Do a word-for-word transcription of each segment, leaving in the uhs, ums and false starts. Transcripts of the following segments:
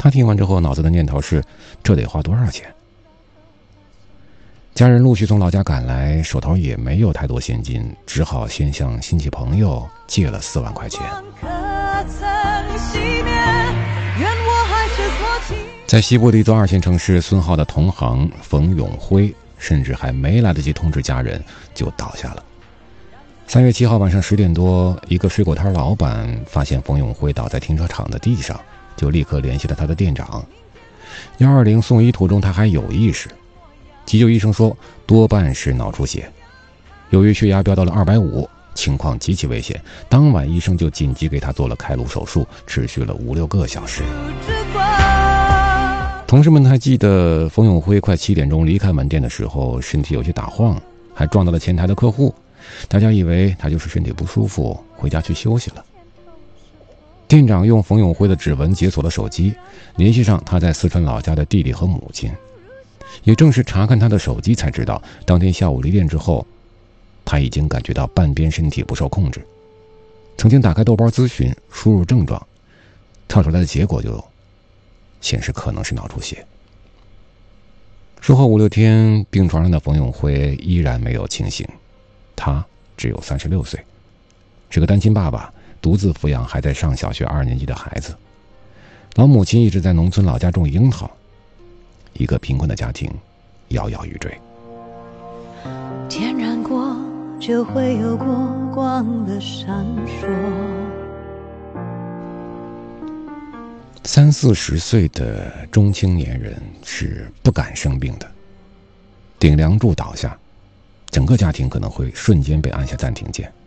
他听完之后，脑子的念头是：这得花多少钱？家人陆续从老家赶来，手头也没有太多现金，只好先向亲戚朋友借了四万块钱。在西部的一座二线城市，孙浩的同行冯永辉甚至还没来得及通知家人，就倒下了。三月七号晚上十点多，一个水果摊老板发现冯永辉倒在停车场的地上，就立刻联系了他的店长。一二零送医途中他还有意识，急救医生说多半是脑出血，由于血压飙到了二百五，情况极其危险，当晚医生就紧急给他做了开颅手术，持续了五六个小时。同事们还记得冯永辉快七点钟离开门店的时候，身体有些打晃，还撞到了前台的客户，大家以为他就是身体不舒服回家去休息了。店长用冯永辉的指纹解锁了手机，联系上他在四川老家的弟弟和母亲。也正是查看他的手机才知道，当天下午离店之后，他已经感觉到半边身体不受控制。曾经打开豆包咨询，输入症状，跳出来的结果就显示可能是脑出血。术后五六天，病床上的冯永辉依然没有清醒，他只有三十六岁，是个单亲爸爸，独自抚养还在上小学二年级的孩子。老母亲一直在农村老家种樱桃，一个贫困的家庭摇摇欲坠。 点燃过就会有过光的闪烁。 三四十岁的中青年人是不敢生病的，顶梁柱倒下，整个家庭可能会瞬间被按下暂停键。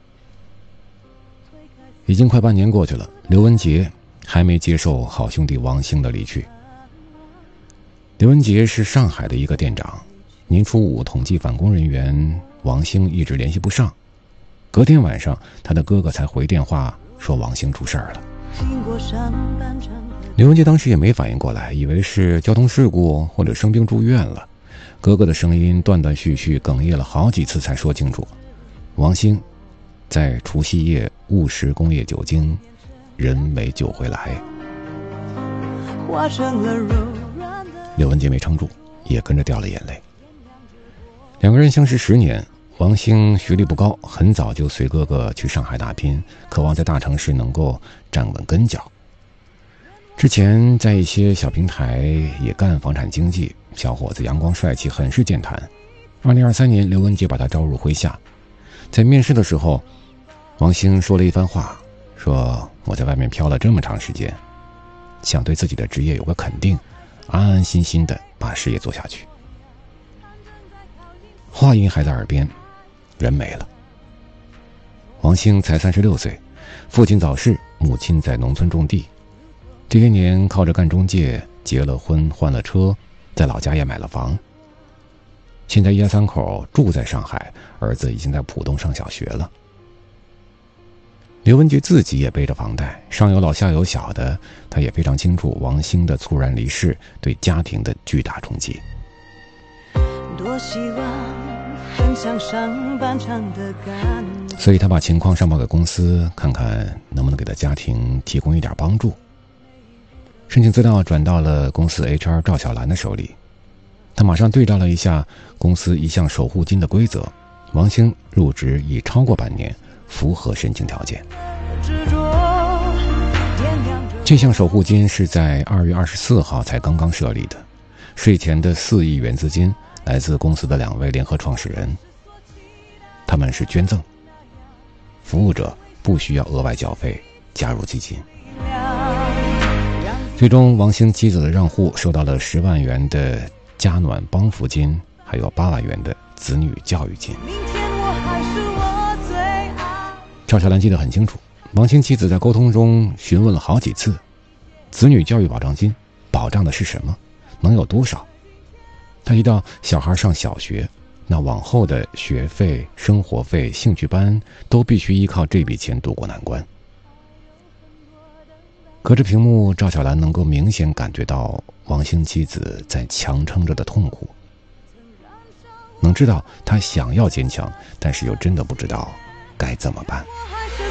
已经快半年过去了，刘文杰还没接受好兄弟王兴的离去。刘文杰是上海的一个店长，年初五统计返工人员，王兴一直联系不上。隔天晚上，他的哥哥才回电话说王兴出事儿了。刘文杰当时也没反应过来，以为是交通事故或者生病住院了。哥哥的声音断断续续，哽咽了好几次才说清楚，王兴在除夕夜误食工业酒精，人没救回来。刘文杰没撑住，也跟着掉了眼泪。两个人相识十年，王兴学历不高，很早就随哥哥去上海打拼，渴望在大城市能够站稳跟脚。之前在一些小平台也干房产经纪，小伙子阳光帅气，很是健谈。二零二三年，刘文杰把他招入麾下。在面试的时候，王兴说了一番话，说我在外面飘了这么长时间，想对自己的职业有个肯定，安安心心的把事业做下去。话音还在耳边，人没了。王兴才三十六岁，父亲早逝，母亲在农村种地。这些年靠着干中介结了婚，换了车，在老家也买了房。现在一家三口住在上海，儿子已经在浦东上小学了。刘文杰自己也背着房贷，上有老下有小的，他也非常清楚王兴的猝然离世对家庭的巨大冲击。 多希望分享上半场的感觉， 所以他把情况上报给公司，看看能不能给他家庭提供一点帮助。申请资料转到了公司 H R 赵小兰的手里，他马上对照了一下公司一项守护金的规则，王兴入职已超过半年，符合申请条件。这项守护金是在二月二十四号才刚刚设立的，税前的四亿元资金来自公司的两位联合创始人，他们是捐赠，服务者不需要额外缴费加入基金。最终，王兴妻子的账户收到了十万元的家暖帮扶金，还有八万元的子女教育金。赵小兰记得很清楚，王兴妻子在沟通中询问了好几次，子女教育保障金保障的是什么，能有多少？他提到小孩上小学，那往后的学费、生活费、兴趣班都必须依靠这笔钱渡过难关。隔着屏幕，赵小兰能够明显感觉到王兴妻子在强撑着的痛苦，能知道她想要坚强，但是又真的不知道该怎么办。